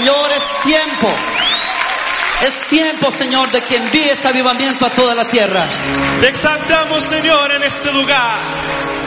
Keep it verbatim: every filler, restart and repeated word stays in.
Señor, es tiempo. Es tiempo, Señor, de que envíes avivamiento a toda la tierra. Te exaltamos, Señor, en este lugar.